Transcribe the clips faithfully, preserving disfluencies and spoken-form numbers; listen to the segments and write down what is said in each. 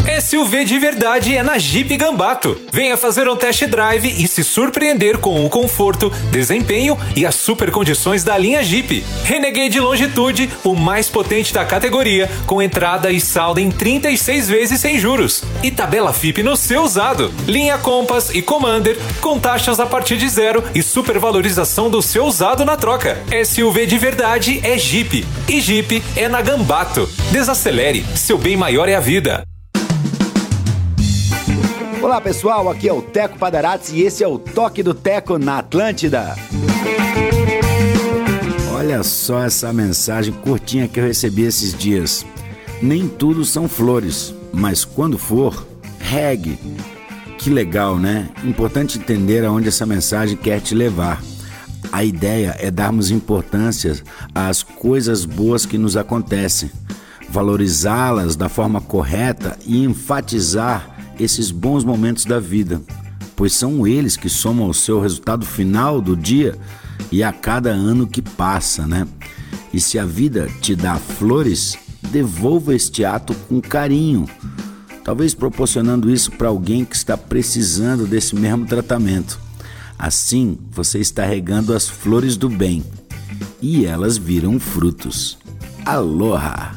S U V de verdade é na Jeep Gambato. Venha fazer um test drive e se surpreender com o conforto, desempenho e as super condições da linha Jeep. Renegade Longitude, o mais potente da categoria, com entrada e saldo em trinta e seis vezes sem juros. E tabela F I P no seu usado. Linha Compass e Commander, com taxas a partir de zero e supervalorização do seu usado na troca. S U V de verdade é Jeep. E Jeep é na Gambato. Desacelere, seu bem maior é a vida. Olá pessoal, aqui é o Teco Padarats e esse é o Toque do Teco na Atlântida. Olha só essa mensagem curtinha que eu recebi esses dias. Nem tudo são flores, mas quando for, regue. Que legal, né? Importante entender aonde essa mensagem quer te levar. A ideia é darmos importância às coisas boas que nos acontecem, valorizá-las da forma correta e enfatizar esses bons momentos da vida, pois são eles que somam o seu resultado final do dia e a cada ano que passa, né? E se a vida te dá flores, devolva este ato com carinho, talvez proporcionando isso para alguém que está precisando desse mesmo tratamento. Assim, você está regando as flores do bem e elas viram frutos. Aloha!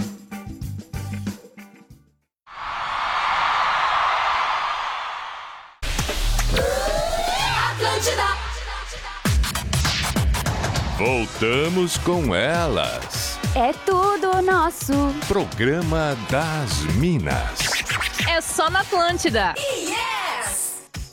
Voltamos com elas. É tudo nosso. Programa das Minas. É só na Atlântida. Yes!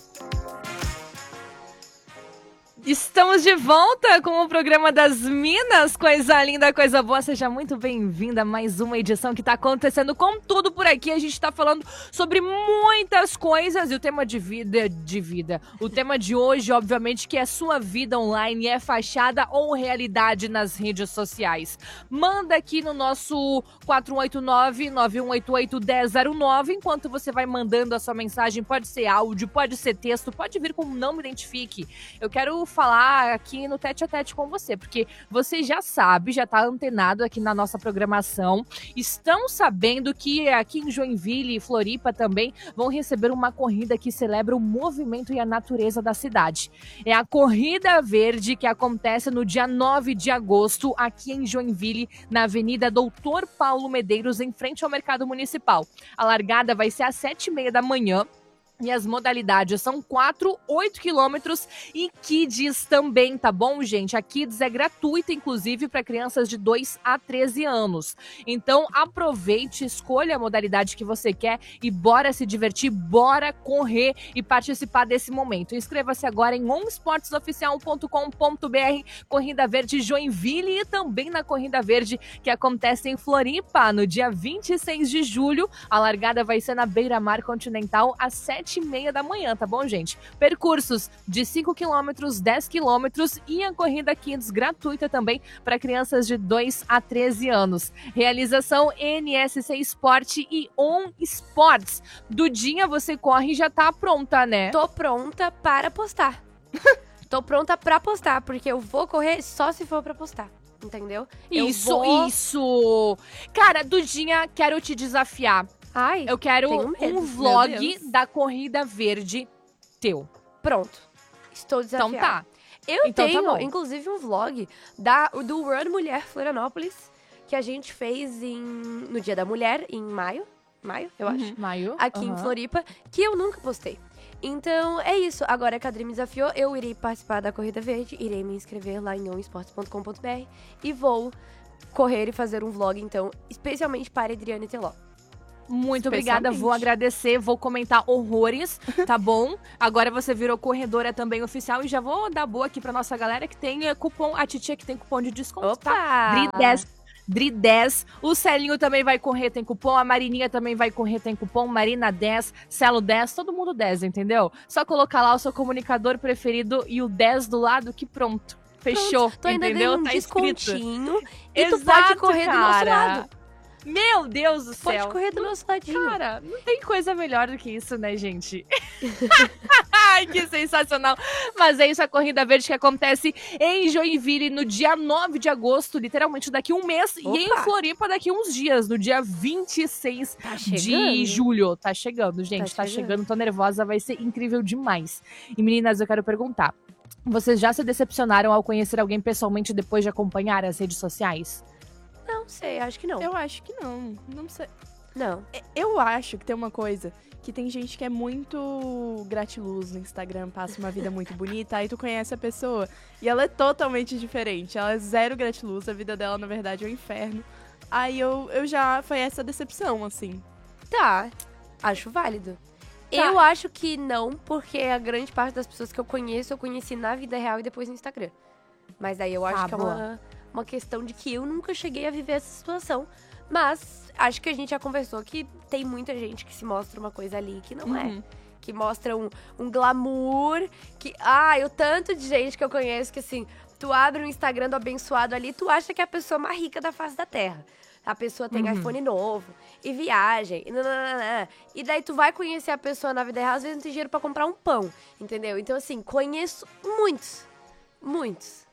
Estamos de volta com o programa das Minas, coisa linda, coisa boa. Seja muito bem-vinda a mais uma edição que está acontecendo com tudo por aqui. A gente está falando sobre muitas coisas e o tema de vida, de vida. O tema de hoje, obviamente, que é sua vida online, é fachada ou realidade nas redes sociais. Manda aqui no nosso quatro um oito nove, nove um oito oito, um zero zero nove, enquanto você vai mandando a sua mensagem. Pode ser áudio, pode ser texto, pode vir com não me identifique. Eu quero falar aqui no Tete a Tete com você, porque você já sabe, já tá antenado aqui na nossa programação, estão sabendo que aqui em Joinville e Floripa também vão receber uma corrida que celebra o movimento e a natureza da cidade. É a Corrida Verde, que acontece no dia nove de agosto, aqui em Joinville, na Avenida Doutor Paulo Medeiros, em frente ao Mercado Municipal. A largada vai ser às sete e meia da manhã. E as modalidades são quatro, oito quilômetros e Kids também, tá bom, gente? A Kids é gratuita, inclusive, para crianças de dois a treze anos. Então, aproveite, escolha a modalidade que você quer e bora se divertir, bora correr e participar desse momento. Inscreva-se agora em on esportes oficial ponto com ponto b r, Corrida Verde Joinville e também na Corrida Verde, que acontece em Floripa, no dia vinte e seis de julho. A largada vai ser na Beira-Mar Continental, às sete e meia da manhã, tá bom, gente? Percursos de cinco quilômetros, dez quilômetros e a corrida Kids gratuita também para crianças de dois a treze anos. Realização N S C Esporte e On Sports. Dudinha, você corre e já tá pronta, né? Tô pronta para postar. Tô pronta pra postar, porque eu vou correr só se for pra postar. Entendeu? Isso, vou... isso! Cara, Dudinha, quero te desafiar. Ai, eu quero medo, um vlog da Corrida Verde teu. Pronto. Estou desafiada. Então tá. Eu então tenho, tá inclusive, um vlog da, do Run Mulher Florianópolis, que a gente fez em, no Dia da Mulher, em maio. Maio, eu acho. Uhum. Maio. Aqui uhum. em Floripa, que eu nunca postei. Então, é isso. Agora que a Adri me desafiou, eu irei participar da Corrida Verde, irei me inscrever lá em on esportes ponto com ponto b r e vou correr e fazer um vlog, então, especialmente para Adriane Teló. Muito obrigada, vou agradecer, vou comentar horrores, tá bom? Agora você virou corredora também oficial e já vou dar boa aqui pra nossa galera que tem cupom, a titia que tem cupom de desconto, Opa! tá? Dri dez. Dri dez, o Celinho também vai correr, tem cupom, a Marininha também vai correr, tem cupom, Marina dez, Celo dez, todo mundo dez, entendeu? Só colocar lá o seu comunicador preferido e o dez do lado que pronto, fechou, pronto, tô ainda entendeu? Um tá descontinho escrito. E Exato, tu pode correr cara. do nosso lado. Meu Deus do céu. Pode correr do nosso ladinho. Cara, não tem coisa melhor do que isso, né, gente? Ai, que sensacional. Mas é isso, a Corrida Verde que acontece em Joinville no dia nove de agosto, literalmente daqui a um mês. Opa. E em Floripa daqui a uns dias, no dia vinte e seis Tá de chegando. julho. Tá chegando, gente. Tá, Tá chegando. chegando. Tô nervosa, vai ser incrível demais. E meninas, eu quero perguntar. Vocês já se decepcionaram ao conhecer alguém pessoalmente depois de acompanhar as redes sociais? Não sei, acho que não. Eu acho que não. Não sei. Não. Eu acho que tem uma coisa que tem gente que é muito gratiluz no Instagram, passa uma vida muito bonita, aí tu conhece a pessoa e ela é totalmente diferente. Ela é zero gratiluz, a vida dela, na verdade, é um inferno. Aí eu, eu já... Foi essa decepção, assim. Tá, acho válido. Tá. Eu acho que não, porque a grande parte das pessoas que eu conheço, eu conheci na vida real e depois no Instagram. Mas aí eu acho Ah, que é boa. uma, uma questão de que eu nunca cheguei a viver essa situação. Mas acho que a gente já conversou que tem muita gente que se mostra uma coisa ali que não é. Uhum. Que mostra um, um glamour, que... Ah, o tanto de gente que eu conheço que, assim, tu abre o Instagram do abençoado ali, tu acha que é a pessoa mais rica da face da terra. A pessoa tem Uhum. iPhone novo, e viagem, e nananana. E daí tu vai conhecer a pessoa na vida real, às vezes não tem dinheiro pra comprar um pão, entendeu? Então, assim, conheço muitos, muitos.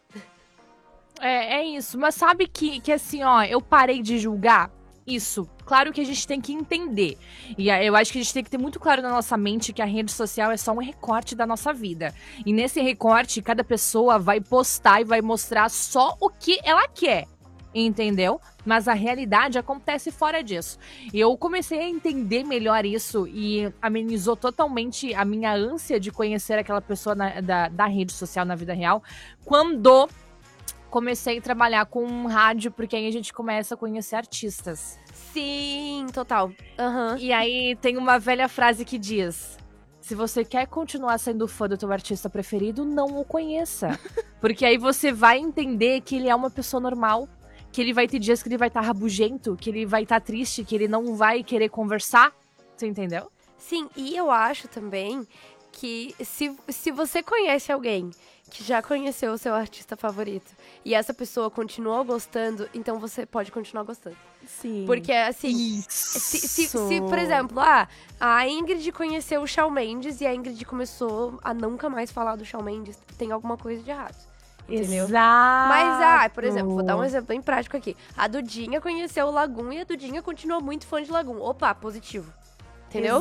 É, é isso. Mas sabe que, que assim, ó, eu parei de julgar isso. Claro que a gente tem que entender. E aí eu acho que a gente tem que ter muito claro na nossa mente que a rede social é só um recorte da nossa vida. E nesse recorte, cada pessoa vai postar e vai mostrar só o que ela quer. Entendeu? Mas a realidade acontece fora disso. E eu comecei a entender melhor isso e amenizou totalmente a minha ânsia de conhecer aquela pessoa na- da, da rede social na vida real quando comecei a trabalhar com um rádio, porque aí a gente começa a conhecer artistas. Sim, total. Aham. E aí tem uma velha frase que diz: se você quer continuar sendo fã do teu artista preferido, não o conheça. Porque aí você vai entender que ele é uma pessoa normal, que ele vai ter dias que ele vai estar rabugento, que ele vai estar triste, que ele não vai querer conversar. Você entendeu? Sim, e eu acho também que se, se você conhece alguém que já conheceu o seu artista favorito e essa pessoa continua gostando, então você pode continuar gostando. Sim. Porque, assim, Isso. se, se, se, por exemplo, ah, a Ingrid conheceu o Shawn Mendes e a Ingrid começou a nunca mais falar do Shawn Mendes, tem alguma coisa de errado. Entendeu? Exato. Mas, ah, por exemplo, vou dar um exemplo bem prático aqui. A Dudinha conheceu o Lagum e a Dudinha continua muito fã de Lagum. Opa, positivo. Entendeu?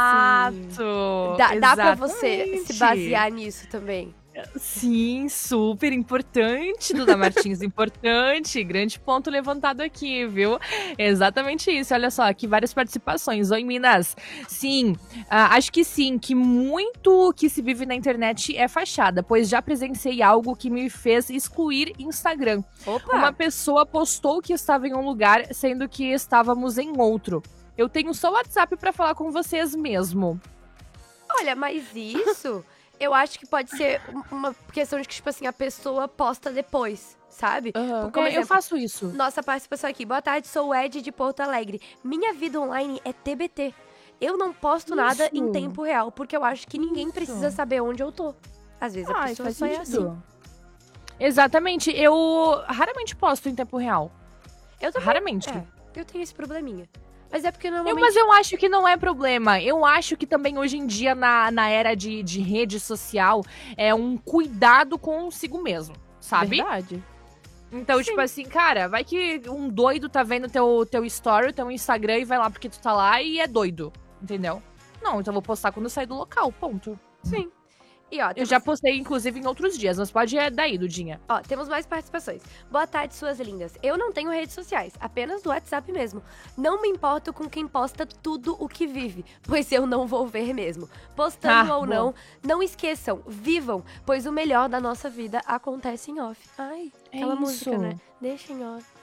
Exato. Dá, dá pra você Exatamente. se basear nisso também. Sim, super importante, Duda Martins, importante, grande ponto levantado aqui, viu? Exatamente isso, olha só, aqui várias participações. Oi, Minas. Sim, ah, acho que sim, que muito que se vive na internet é fachada, pois já presenciei algo que me fez excluir Instagram. Opa! Uma pessoa postou que estava em um lugar, sendo que estávamos em outro. Eu tenho só o WhatsApp pra falar com vocês mesmo. Olha, mas isso eu acho que pode ser um- uma questão de que, tipo assim, a pessoa posta depois, sabe? Aham. Como É, eu exemplo, faço isso. nossa participação aqui. Boa tarde, sou o Ed de Porto Alegre. Minha vida online é T B T. Eu não posto nada Isso. em tempo real, porque eu acho que ninguém Isso. precisa saber onde eu tô. Às vezes a Ai, pessoa faz só é sentido. assim. Exatamente, eu raramente posto em tempo real. Eu também. Raramente. É, eu tenho esse probleminha. Mas é porque Eu, normalmente... mas eu acho que não é problema. Eu acho que também hoje em dia, na, na era de, de rede social, é um cuidado consigo mesmo, sabe? Verdade. Então, tipo assim, cara, vai que um doido tá vendo teu, teu story, teu Instagram e vai lá porque tu tá lá e é doido, entendeu? Não, então eu vou postar quando eu sair do local, ponto. Sim. E ó, Eu temos, já postei, inclusive, em outros dias, mas pode ir daí, Dudinha. ó, temos mais participações. Boa tarde, suas lindas. Eu não tenho redes sociais, apenas do WhatsApp mesmo. Não me importo com quem posta tudo o que vive, pois eu não vou ver mesmo. Postando Ah, ou boa. não, não esqueçam, vivam, pois o melhor da nossa vida acontece em off. Ai, É aquela isso. música, né? Deixa em off.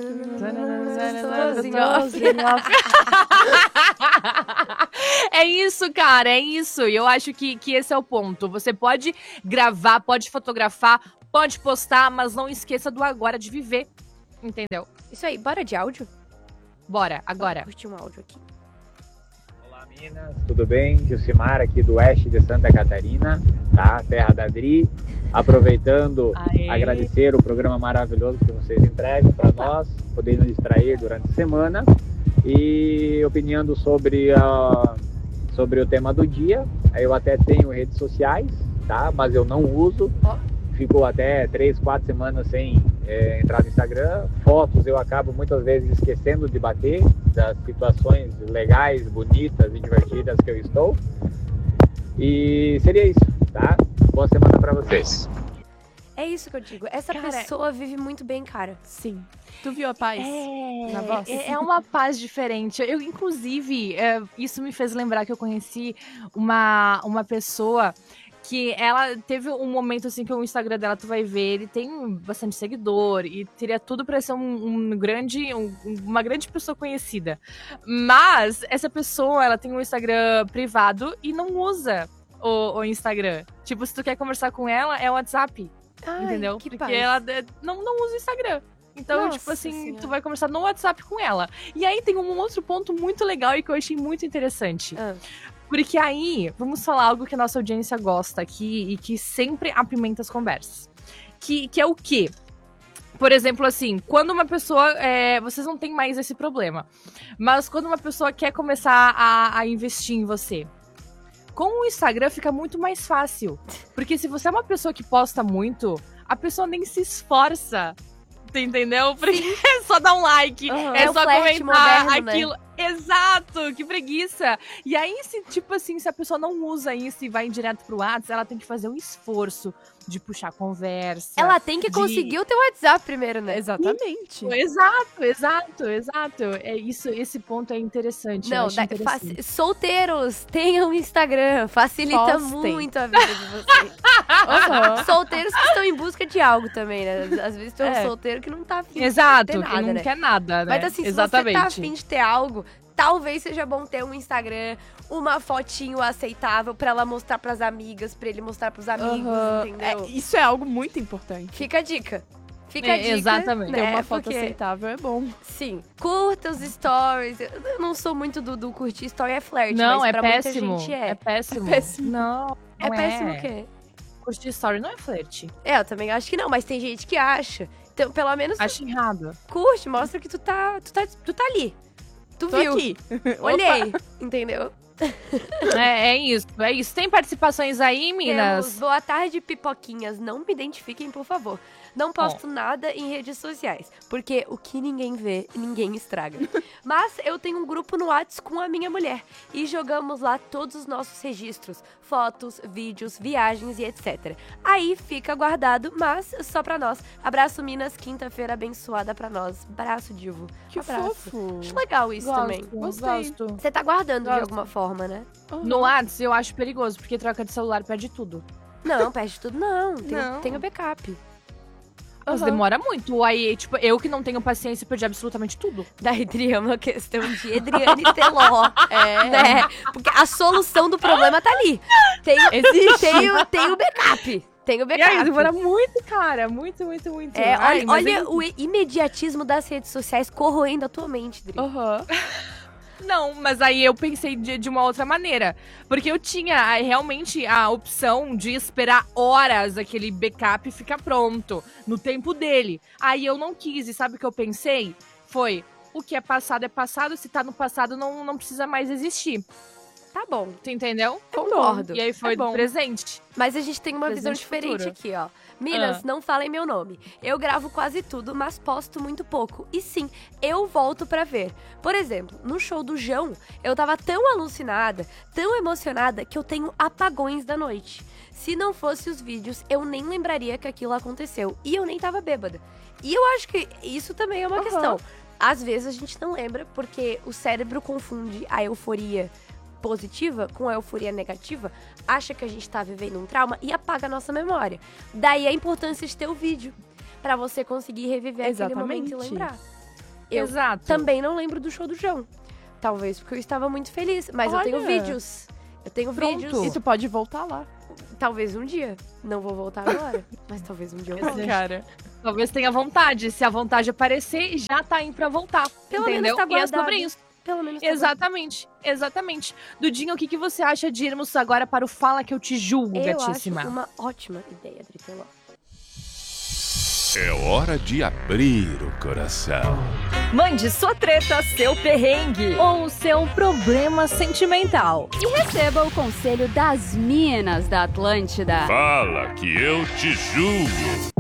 É isso, cara, é isso. E eu acho que, que esse é o ponto. Você pode gravar, pode fotografar, pode postar, mas não esqueça do agora de viver. Entendeu? Isso aí, bora de áudio? Bora, agora. Vou curtir um áudio aqui. Olá, Minas, tudo bem? Gilcimar aqui do oeste de Santa Catarina, tá? Terra da Adri. Aproveitando, Aê. agradecer o programa maravilhoso que vocês entregam para nós, poder nos distrair durante a semana e opinando sobre, a, sobre o tema do dia. Eu até tenho redes sociais, tá? Mas eu não uso. Fico até três, quatro semanas sem é, entrar no Instagram. Fotos eu acabo muitas vezes esquecendo de bater das situações legais, bonitas e divertidas que eu estou. E seria isso, tá? Boa semana pra vocês. É isso que eu digo. Essa Cara, pessoa vive muito bem, cara. Sim. Tu viu a paz na voz? É, é uma paz diferente. Eu, inclusive, é, isso me fez lembrar que eu conheci uma, uma pessoa que ela teve um momento assim que o Instagram dela, tu vai ver, ele tem bastante seguidor e teria tudo pra ser um, um grande, um, uma grande pessoa conhecida. Mas essa pessoa, ela tem um Instagram privado e não usa o, o Instagram. Tipo, se tu quer conversar com ela, é o WhatsApp. Ai, Entendeu? que Porque paz. ela é, não, não usa o Instagram. Então, Nossa tipo assim, Senhora. tu vai conversar no WhatsApp com ela. E aí tem um outro ponto muito legal e que eu achei muito interessante. Ah. Porque aí, vamos falar algo que a nossa audiência gosta aqui e que sempre apimenta as conversas. Que, que é o quê? Por exemplo, assim, quando uma pessoa... É, vocês não têm mais esse problema. Mas quando uma pessoa quer começar a, a investir em você, com o Instagram fica muito mais fácil. Porque se você é uma pessoa que posta muito, a pessoa nem se esforça. Tu entendeu? Porque é só dar um like, Uhum. é, É o só flerte comentar moderno, né? aquilo. Exato, que preguiça. E aí, se, tipo assim, se a pessoa não usa isso e vai direto pro WhatsApp, ela tem que fazer um esforço de puxar conversa. Ela tem que de- conseguir o teu WhatsApp primeiro, né? Exatamente. Exato, exato, exato. É isso, esse ponto é interessante. eu Não, acho da- interessante. faci- solteiros, tenham Instagram. Facilita Postem. muito a vida de vocês. Aham. Solteiros que estão em busca de algo também, né? Às vezes tem um É. solteiro que não tá afim Exato, de ter que nada, não né? quer nada, né? Mas assim, Exatamente. se você tá afim de ter algo, talvez seja bom ter um Instagram, uma fotinho aceitável pra ela mostrar pras amigas, pra ele mostrar pros amigos, Aham. entendeu? É, isso é algo muito importante. Fica a dica. Fica É, a dica. exatamente. Ter Né? uma foto Porque, aceitável é bom. sim, curta os stories. Eu não sou muito do, do curtir story, é flerte, Não, mas é pra péssimo. muita gente é. É péssimo. É péssimo. Não, É não péssimo o quê? Curtir story não é flerte. É, eu também acho que não, mas tem gente que acha. Então, pelo menos, Acho errado. curte, mostra que tu tá, tu tá, tu tá ali. Tu Tô viu, aqui. olhei, entendeu? É, é isso, é isso. Tem participações aí, Temos, Minas? boa tarde, pipoquinhas. Não me identifiquem, por favor. Não posto nada em redes sociais, porque o que ninguém vê, ninguém estraga. Mas eu tenho um grupo no WhatsApp com a minha mulher e jogamos lá todos os nossos registros, fotos, vídeos, viagens e etcétera. Aí fica guardado, mas só pra nós. Abraço, Minas, quinta-feira abençoada pra nós. Abraço, Divo. Que Abraço. fofo. Acho legal isso Gosto, também. Gostei. gosto. Você tá guardando de Gosto. alguma forma, né? No WhatsApp eu acho perigoso, porque troca de celular perde tudo. Não, perde tudo. Não, tem, Não. tem o backup. Mas Aham. demora muito. Aí, tipo, eu que não tenho paciência, perdi absolutamente tudo. Da Adri é uma questão de Adriane Teló, É. né? Porque a solução do problema tá ali. Tem, Existe. tem, o, tem o backup. Tem o E aí, backup. demora muito, cara. Muito, muito, muito. É, Ai, olha mas olha aí- o imediatismo das redes sociais corroendo a tua mente, Adri. Aham. Não, mas aí eu pensei de, de uma outra maneira. Porque eu tinha ah, realmente a opção de esperar horas aquele backup ficar pronto, no tempo dele. Aí eu não quis, e sabe o que eu pensei? Foi, o que é passado é passado, se tá no passado não, não precisa mais existir. Tá bom, Tu entendeu? concordo. E aí foi É bom. do presente. Mas a gente tem uma visão Presente diferente futuro. aqui, ó. Minas, Ah. não falem meu nome. Eu gravo quase tudo, mas posto muito pouco. E sim, eu volto pra ver. Por exemplo, no show do João, eu tava tão alucinada, tão emocionada, que eu tenho apagões da noite. Se não fosse os vídeos, eu nem lembraria que aquilo aconteceu. E eu nem tava bêbada. E eu acho que isso também é uma Aham. questão. Às vezes a gente não lembra, porque o cérebro confunde a euforia positiva com a euforia negativa, acha que a gente tá vivendo um trauma e apaga a nossa memória. Daí a importância de ter o vídeo, pra você conseguir reviver aquele momento e Exatamente. lembrar. Eu Exato. também não lembro do show do João. Talvez porque eu estava muito feliz, mas eu tenho Olha. vídeos. Eu tenho Pronto. vídeos. E tu pode voltar lá. Talvez um dia. Não vou voltar agora, mas talvez um dia eu volte. Cara. Talvez tenha vontade. Se a vontade aparecer, já tá indo pra voltar. Pelo entendeu? menos tá E é guardado. sobre isso. Pelo menos tá Exatamente, exatamente. Dudinho, o que, que você acha de irmos agora para o Fala Que Eu Te Julgo, Eu gatíssima? acho uma ótima ideia, Adri Teló. É hora de abrir o coração. Mande sua treta, seu perrengue ou seu problema sentimental. E receba o conselho das Minas da Atlântida. Fala que eu te julgo.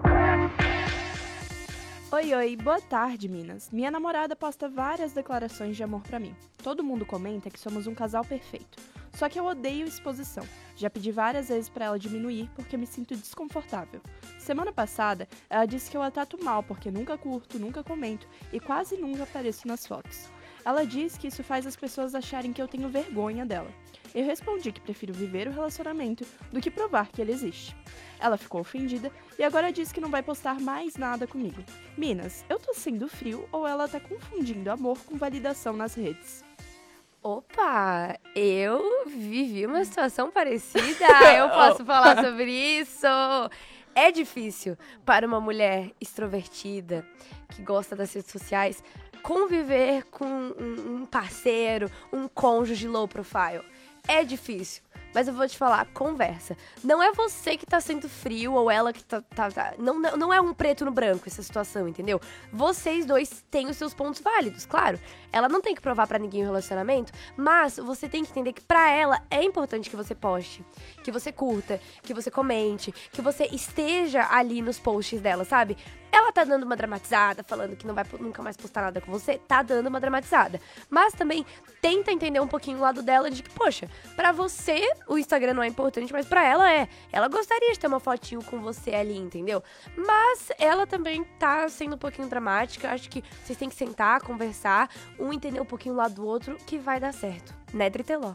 Oi, oi, boa tarde, Minas. Minha namorada posta várias declarações de amor pra mim. Todo mundo comenta que somos um casal perfeito. Só que eu odeio exposição. Já pedi várias vezes pra ela diminuir porque me sinto desconfortável. Semana passada, ela disse que eu a trato mal porque nunca curto, nunca comento e quase nunca apareço nas fotos. Ela diz que isso faz as pessoas acharem que eu tenho vergonha dela. Eu respondi que prefiro viver o relacionamento do que provar que ele existe. Ela ficou ofendida e agora diz que não vai postar mais nada comigo. Minas, eu tô sendo frio ou ela tá confundindo amor com validação nas redes? Opa, eu vivi uma situação parecida, eu posso falar sobre isso. É difícil para uma mulher extrovertida que gosta das redes sociais conviver com um parceiro, um cônjuge low profile. É difícil, mas eu vou te falar, conversa. Não é você que tá sendo frio ou ela que tá... tá, tá não, não é um preto no branco essa situação, entendeu? Vocês dois têm os seus pontos válidos, claro. Ela não tem que provar pra ninguém o relacionamento, mas você tem que entender que pra ela é importante que você poste, que você curta, que você comente, que você esteja ali nos posts dela, sabe? Ela tá dando uma dramatizada, falando que não vai nunca mais postar nada com você, tá dando uma dramatizada. Mas também tenta entender um pouquinho o lado dela de que, poxa, pra você o Instagram não é importante, mas pra ela é. Ela gostaria de ter uma fotinho com você ali, entendeu? Mas ela também tá sendo um pouquinho dramática. Acho que vocês têm que sentar, conversar, um entender um pouquinho o lado do outro, que vai dar certo. Né, Triteló?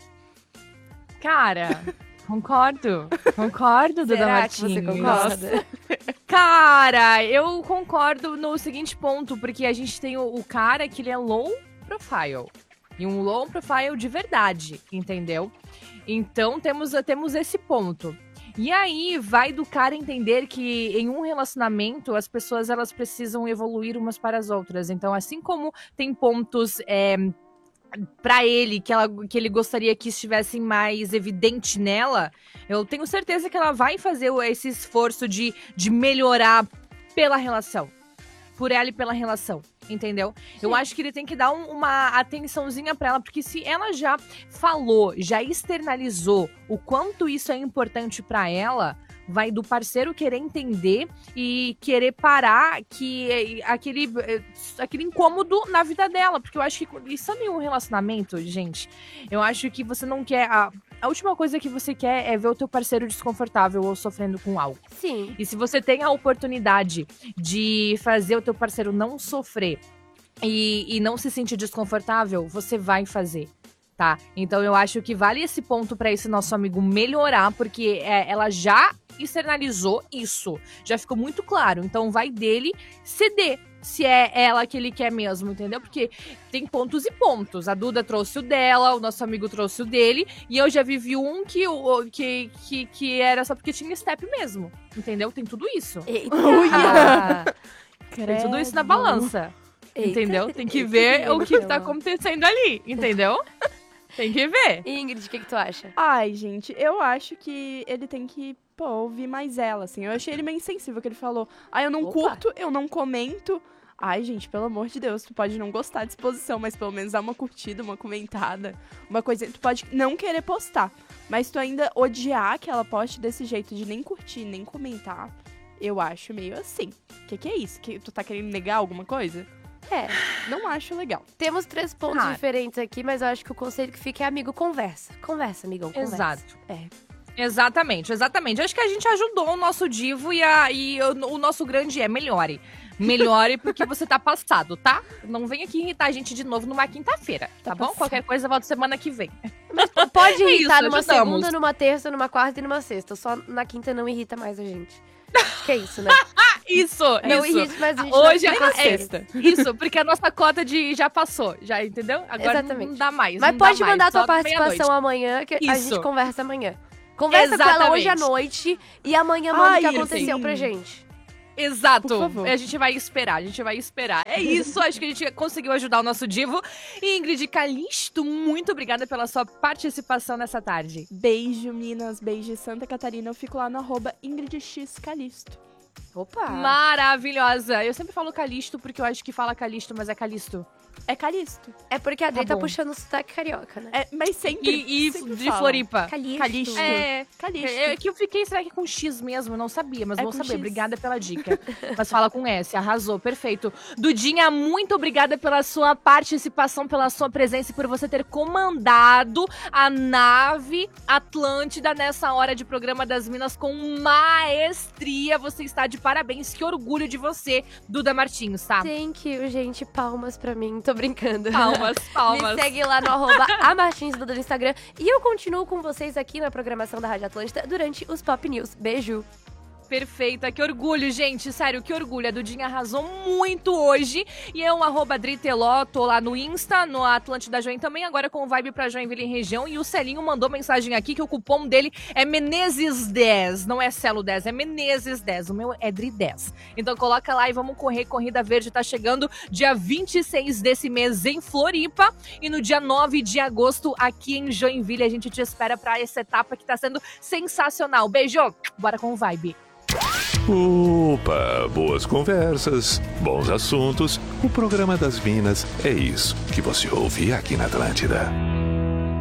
Cara, concordo. Concordo, Duda Será Martins. que você concorda? Cara, eu concordo no seguinte ponto, porque a gente tem o, o cara que ele é low profile. E um low profile de verdade, entendeu? Então temos, temos esse ponto. E aí vai do cara entender que em um relacionamento as pessoas elas precisam evoluir umas para as outras. Então assim como tem pontos... É, pra ele, que, ela, que ele gostaria que estivessem mais evidente nela, eu tenho certeza que ela vai fazer esse esforço de, de melhorar pela relação. Por ela e pela relação, entendeu? Sim. Eu acho que ele tem que dar um, uma atençãozinha pra ela, porque se ela já falou, já externalizou o quanto isso é importante pra ela, vai do parceiro querer entender e querer parar que aquele, aquele incômodo na vida dela. Porque eu acho que isso é um relacionamento, gente. Eu acho que você não quer... A, a última coisa que você quer é ver o teu parceiro desconfortável ou sofrendo com algo. Sim. E se você tem a oportunidade de fazer o teu parceiro não sofrer e, e não se sentir desconfortável, você vai fazer. Tá? Então eu acho que vale esse ponto pra esse nosso amigo melhorar, porque é, ela já externalizou isso, já ficou muito claro. Então vai dele ceder, se é ela que ele quer mesmo, entendeu? Porque tem pontos e pontos. A Duda trouxe o dela, o nosso amigo trouxe o dele, e eu já vivi um que, que, que, que era só porque tinha step mesmo, entendeu? Tem tudo isso. Eita! Tem tudo isso na balança. Eita. Entendeu? Tem que ver o que tá acontecendo ali, entendeu? Tem que ver. Ingrid, o que, que tu acha? Ai, gente, eu acho que ele tem que, pô, ouvir mais ela, assim. Eu achei ele meio insensível, que ele falou, ah, eu não Opa. curto, eu não comento. Ai, gente, pelo amor de Deus, tu pode não gostar de exposição, mas pelo menos dar uma curtida, uma comentada, uma coisa... Tu pode não querer postar, mas tu ainda odiar que ela poste desse jeito, de nem curtir, nem comentar, eu acho meio assim. O que, que é isso? Que tu tá querendo negar alguma coisa? É, não acho legal. Temos três pontos Ah. diferentes aqui, mas eu acho que o conselho que fica é amigo, conversa. Conversa, amigão, conversa. Exato. É. Exatamente, exatamente. Acho que a gente ajudou o nosso divo e, a, e o, o nosso grande é melhore. Melhore porque você tá passado, tá? Não vem aqui irritar a gente de novo numa quinta-feira, tá, Tá bom? passado. Qualquer coisa volta semana que vem. Pode É irritar isso, numa ajudamos. segunda, numa terça, numa quarta e numa sexta. Só na quinta não irrita mais a gente. Acho que é isso, né? Isso, Não isso. irrita mais a gente Hoje na é, quinta e é sexta. isso, porque a nossa cota de já passou, já entendeu? Agora Exatamente. não dá mais. Mas não dá pode mais, mandar só tua participação meia-noite. amanhã, que a Isso. gente conversa amanhã. Conversa com ela hoje à Exatamente. noite e amanhã manda o que Ai, aconteceu sim. pra gente. Exato. Por favor. A gente vai esperar, a gente vai esperar. É isso, acho que a gente conseguiu ajudar o nosso divo. E Ingrid Calixto, muito obrigada pela sua participação nessa tarde. Beijo, Minas. Beijo, Santa Catarina. Eu fico lá no arroba Ingrid X Calisto. Opa! Maravilhosa. Eu sempre falo Calisto porque eu acho que fala Calisto, mas é Calisto. É Calisto. É porque a Adri tá, bom. puxando o sotaque carioca, né? É, mas sempre. E, e sempre de fala. Floripa. Calisto. Calisto. É, Calisto. é que eu fiquei, será que é com X mesmo? Não sabia, mas É vou com saber. X. Obrigada pela dica. Mas fala com S, arrasou, perfeito. Dudinha, muito obrigada pela sua participação, pela sua presença e por você ter comandado a nave Atlântida nessa hora de programa das Minas com maestria. Você está de parabéns, que orgulho de você, Duda Martins, tá? Thank you, gente. Palmas pra mim. Tô brincando. Palmas, palmas. Me segue lá no arroba a Martins Duda no Instagram. E eu continuo com vocês aqui na programação da Rádio Atlântida durante os Pop News. Beijo! Perfeita, que orgulho, gente, sério, que orgulho, a Dudinha arrasou muito hoje, e eu, arroba Driteló, tô lá no Insta, no Atlântida Join também, agora com vibe pra Joinville em região, e o Celinho mandou mensagem aqui que o cupom dele é Menezes dez, não é Celo dez, é Menezes dez, o meu é Dri dez, então coloca lá e vamos correr, Corrida Verde tá chegando dia vinte e seis desse mês em Floripa, e no dia nove de agosto aqui em Joinville, a gente te espera pra essa etapa que tá sendo sensacional, beijo, bora com o vibe. Opa, boas conversas, bons assuntos. O programa das Minas é isso que você ouve aqui na Atlântida.